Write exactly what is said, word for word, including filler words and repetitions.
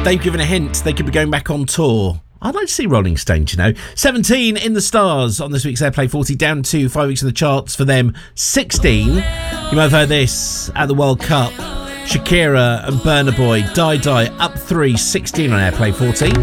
they've given a hint they could be going back on tour. I'd like to see Rolling Stones, you know. seventeen in the stars on this week's Airplay forty, down to five weeks in the charts for them. sixteen. You might have heard this at the World Cup. Shakira and Burna Boy, Die Die, up three, sixteen on Airplay forty.